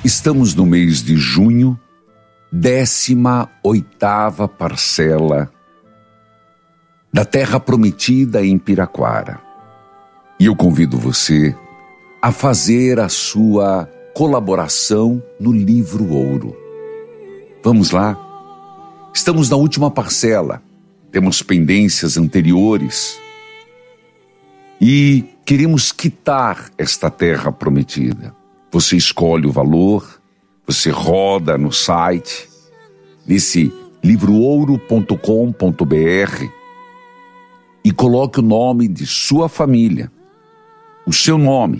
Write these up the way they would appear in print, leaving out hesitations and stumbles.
Estamos no mês de junho, 18ª parcela da Terra Prometida em Piraquara. E eu convido você a fazer a sua colaboração no livro Ouro. Vamos lá? Estamos na última parcela, temos pendências anteriores e queremos quitar esta Terra Prometida. Você escolhe o valor, você roda no site, nesse livroouro.com.br e coloque o nome de sua família, o seu nome.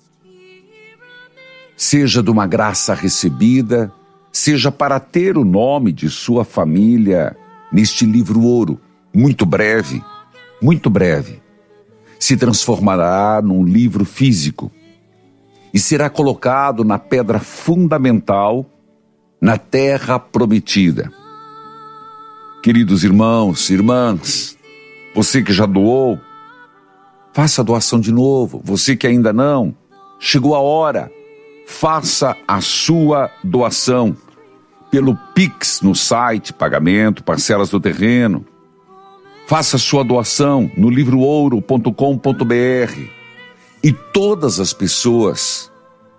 Seja de uma graça recebida, seja para ter o nome de sua família neste livro Ouro, muito breve, se transformará num livro físico e será colocado na pedra fundamental, na Terra Prometida. Queridos irmãos, irmãs, você que já doou, faça a doação de novo. Você que ainda não, chegou a hora, faça a sua doação pelo Pix no site, pagamento, parcelas do terreno. Faça a sua doação no livroouro.com.br e todas as pessoas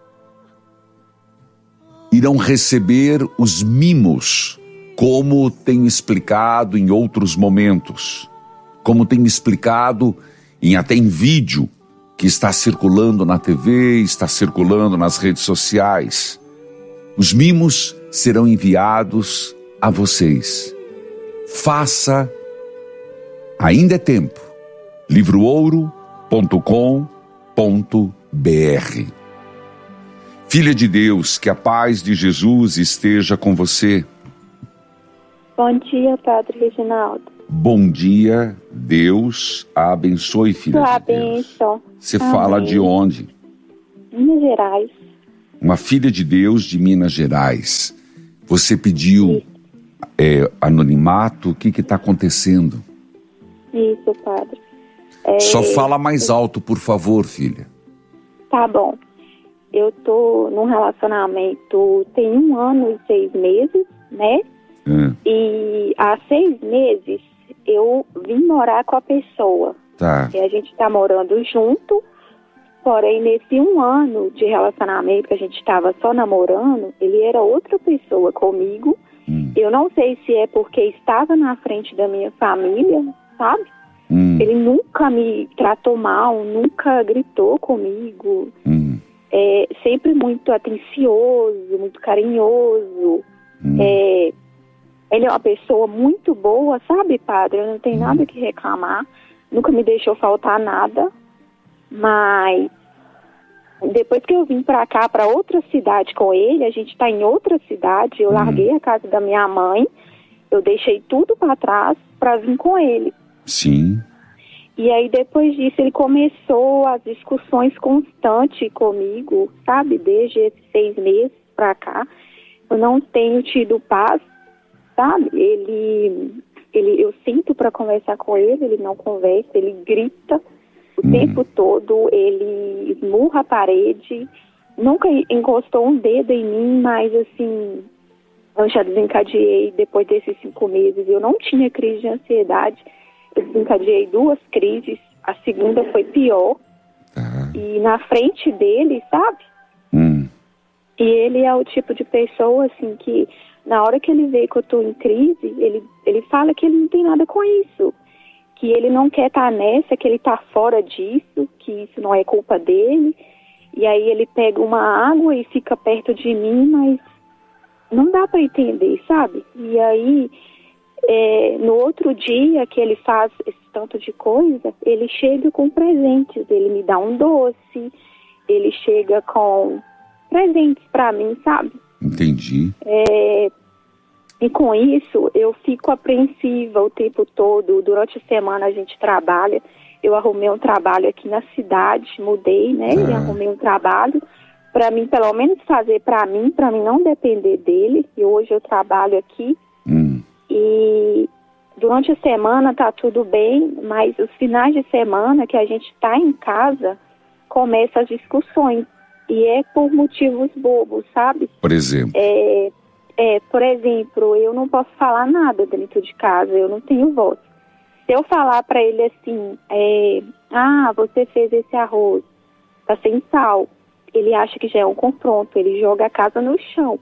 irão receber os mimos, como tenho explicado em outros momentos, como tenho explicado até em vídeo que está circulando na TV, está circulando nas redes sociais. Os mimos serão enviados a vocês. Faça, ainda é tempo, livroouro.com.br. Filha de Deus, que a paz de Jesus esteja com você. Bom dia, Padre Reginaldo. Bom dia, Deus a abençoe, filha de Deus. Você fala de onde? Minas Gerais. Uma filha de Deus de Minas Gerais. Você pediu anonimato, o que está acontecendo? Isso, Padre. Só fala mais alto, por favor, filha. Tá bom. Eu tô num relacionamento tem 1 ano e 6 meses, né? E há 6 meses eu vim morar com a pessoa. Tá. E a gente tá morando junto, porém nesse 1 ano de relacionamento que a gente tava só namorando, ele era outra pessoa comigo. Eu não sei se é porque estava na frente da minha família, sabe? Ele nunca me tratou mal, nunca gritou comigo. Sempre muito atencioso, muito carinhoso. Ele é uma pessoa muito boa, sabe, Padre? Eu não tenho nada que reclamar. Nunca me deixou faltar nada. Mas depois que eu vim pra cá, pra outra cidade com ele, a gente tá em outra cidade, eu larguei a casa da minha mãe, eu deixei tudo pra trás pra vir com ele. Sim. E aí, depois disso, ele começou as discussões constantes comigo, sabe? Desde esses 6 meses pra cá. Eu não tenho tido paz, sabe? Eu sinto pra conversar com ele, ele não conversa, ele grita o tempo todo, ele esmurra a parede, nunca encostou um dedo em mim, mas assim, eu já desencadeei depois desses 5 meses. Eu não tinha crise de ansiedade. Eu desencadeei 2 crises, a segunda foi pior, e na frente dele, sabe? E ele é o tipo de pessoa, assim, que na hora que ele vê que eu tô em crise, ele fala que ele não tem nada com isso, que ele não quer estar nessa, que ele tá fora disso, que isso não é culpa dele, e aí ele pega uma água e fica perto de mim, mas não dá pra entender, sabe? E aí, no outro dia que ele faz esse tanto de coisa, ele chega com presentes, ele me dá um doce, ele chega com presentes pra mim, sabe? Entendi. E com isso, eu fico apreensiva o tempo todo. Durante a semana a gente trabalha. Eu arrumei um trabalho aqui na cidade, mudei, né? E arrumei um trabalho para mim, pelo menos fazer para mim não depender dele. E hoje eu trabalho aqui. E durante a semana tá tudo bem, mas os finais de semana que a gente tá em casa, começam as discussões, E é por motivos bobos, sabe? Por exemplo? Por exemplo, eu não posso falar nada dentro de casa, eu não tenho voz. Se eu falar para ele assim, você fez esse arroz, tá sem sal, ele acha que já é um confronto, ele joga a casa no chão.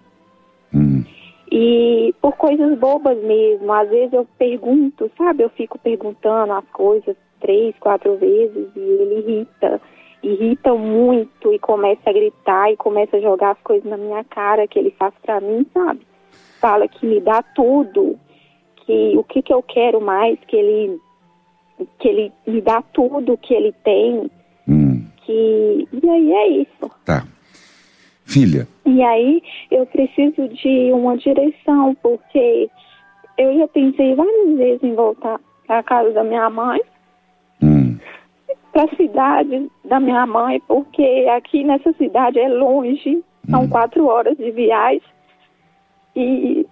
E por coisas bobas mesmo, às vezes eu pergunto, sabe? Eu fico perguntando as coisas 3, 4 vezes e ele irrita muito e começa a gritar e começa a jogar as coisas na minha cara que ele faz pra mim, sabe? Fala que me dá tudo, que o que eu quero mais, que ele me dá tudo que ele tem, e aí é isso. Tá. Filha. E aí eu preciso de uma direção, porque eu já pensei várias vezes em voltar para a casa da minha mãe, para a cidade da minha mãe, porque aqui nessa cidade é longe, são 4 horas de viagem, e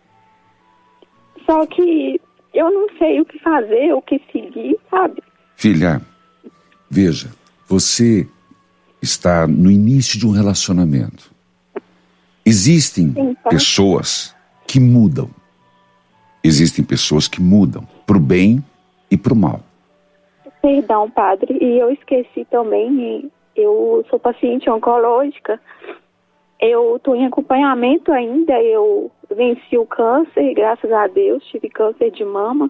só que eu não sei o que fazer, o que seguir, sabe? Filha, veja, você está no início de um relacionamento. Existem pessoas que mudam. Existem pessoas que mudam pro bem e pro mal. Perdão, padre, e eu esqueci também, eu sou paciente oncológica, eu estou em acompanhamento ainda, eu venci o câncer, graças a Deus, tive câncer de mama,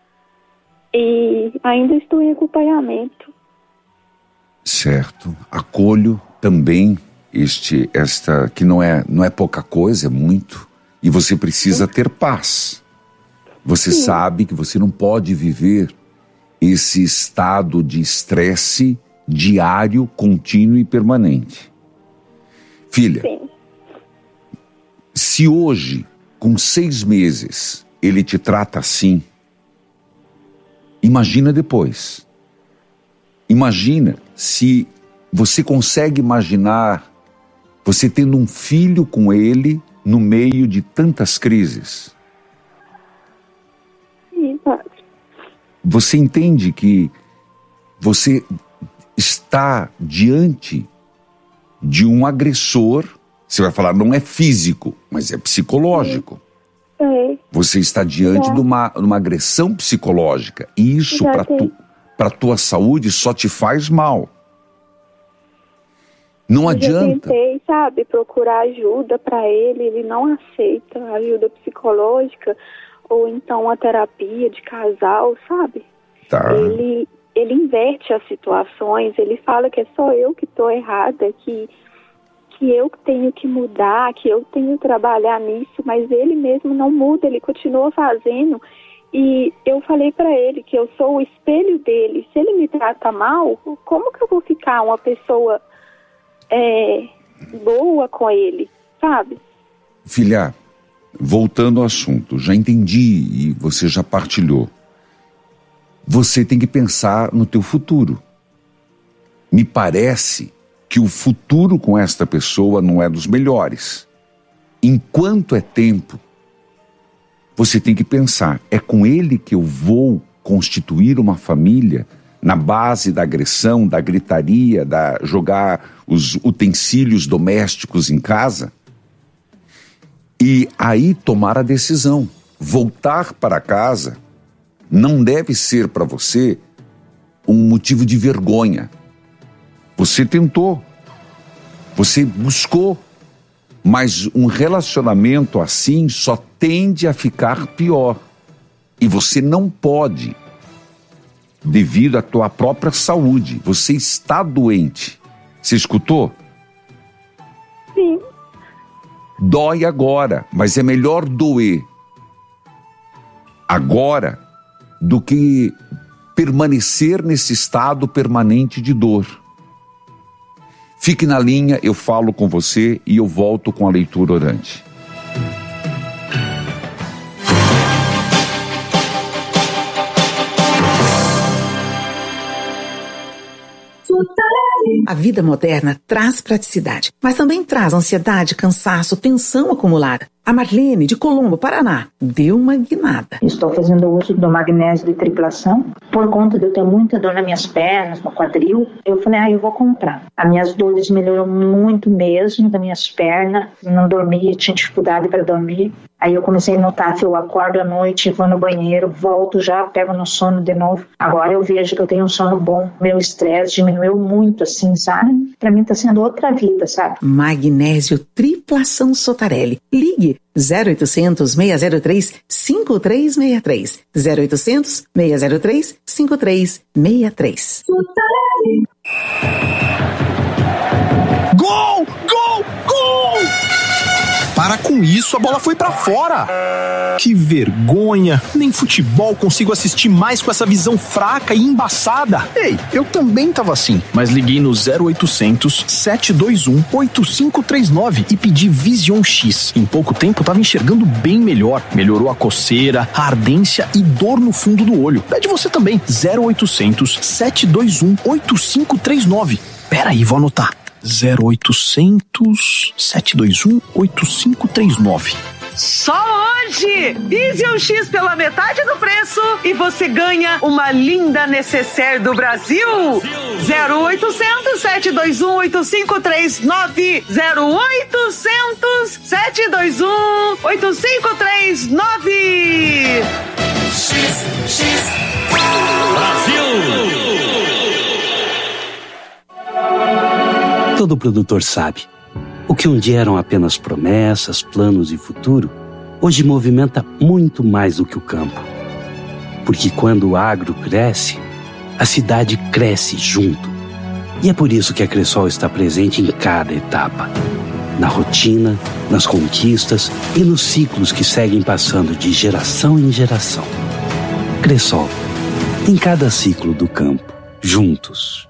e ainda estou em acompanhamento. Certo, acolho também esta que não é pouca coisa, é muito, e você precisa ter paz. Você sabe que você não pode viver esse estado de estresse diário, contínuo e permanente. Filha, se hoje, com 6 meses, ele te trata assim, imagina depois. Imagina se você consegue imaginar você tendo um filho com ele no meio de tantas crises. Você entende que você está diante de um agressor, você vai falar, não é físico, mas é psicológico. Você está diante de uma agressão psicológica, e isso para tua saúde só te faz mal. Não adianta. Eu tentei, sabe, procurar ajuda para ele não aceita ajuda psicológica ou então a terapia de casal, sabe? Tá. Ele inverte as situações, ele fala que é só eu que estou errada, que eu tenho que mudar, que eu tenho que trabalhar nisso, mas ele mesmo não muda, ele continua fazendo. E eu falei para ele que eu sou o espelho dele. Se ele me trata mal, como que eu vou ficar uma pessoa boa com ele, sabe? Filha, voltando ao assunto, já entendi e você já partilhou. Você tem que pensar no teu futuro. Me parece que o futuro com esta pessoa não é dos melhores. Enquanto é tempo, você tem que pensar, é com ele que eu vou constituir uma família na base da agressão, da gritaria, da jogar os utensílios domésticos em casa? E aí tomar a decisão. Voltar para casa não deve ser para você um motivo de vergonha. Você tentou, você buscou, mas um relacionamento assim só tende a ficar pior. E você não pode, devido à tua própria saúde. Você está doente. Você escutou? Sim. Dói agora, mas é melhor doer agora do que permanecer nesse estado permanente de dor. Fique na linha, eu falo com você e eu volto com a leitura orante. A vida moderna traz praticidade, mas também traz ansiedade, cansaço, tensão acumulada. A Marlene, de Colombo, Paraná, deu uma guinada. Estou fazendo uso do magnésio de triplação. Por conta de eu ter muita dor nas minhas pernas, no quadril, eu falei, eu vou comprar. As minhas dores melhoram muito mesmo, das minhas pernas. Não dormia, tinha dificuldade para dormir. Aí eu comecei a notar que eu acordo à noite, vou no banheiro, volto já, pego no sono de novo. Agora eu vejo que eu tenho um sono bom. Meu estresse diminuiu muito, assim, sabe? Pra mim tá sendo outra vida, sabe? Magnésio Triplação Sotarelli. Ligue 0800 603 5363. 0800 603 5363. Gol! Gol! Gol! Para com isso, a bola foi pra fora. Que vergonha. Nem futebol consigo assistir mais com essa visão fraca e embaçada. Ei, eu também tava assim, mas liguei no 0800 721 8539 e pedi Vision X. Em pouco tempo tava enxergando bem melhor. Melhorou a coceira, a ardência e dor no fundo do olho. Pede você também. 0800 721 8539. Pera aí, vou anotar. 0800 721 8539. Só hoje! Vision X pela metade do preço e você ganha uma linda necessaire do Brasil. 0800 721 8539. 0800 721 8539. X Brasil! Todo produtor sabe. O que um dia eram apenas promessas, planos e futuro, hoje movimenta muito mais do que o campo. Porque quando o agro cresce, a cidade cresce junto. E é por isso que a Cressol está presente em cada etapa. Na rotina, nas conquistas e nos ciclos que seguem passando de geração em geração. Cressol, em cada ciclo do campo, juntos.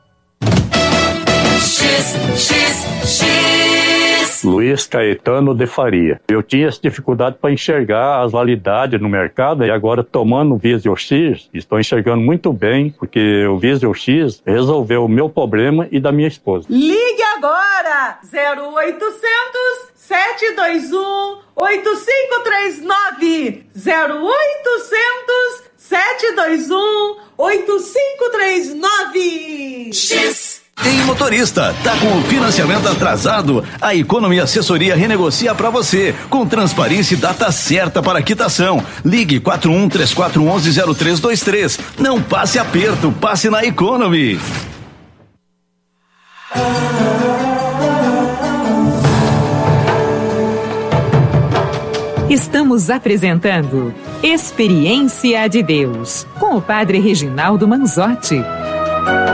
Luiz Caetano de Faria. Eu tinha essa dificuldade para enxergar as validades no mercado e agora tomando o Vision X, estou enxergando muito bem, porque o Vision X resolveu o meu problema e da minha esposa. Ligue agora! 0800 721 8539. 0800 721 8539. X. Ei, motorista, tá com o financiamento atrasado? A Economy Assessoria renegocia para você, com transparência e data certa para quitação. Ligue 4134110323. Não passe aperto, passe na Economy. Estamos apresentando Experiência de Deus, com o Padre Reginaldo Manzotti.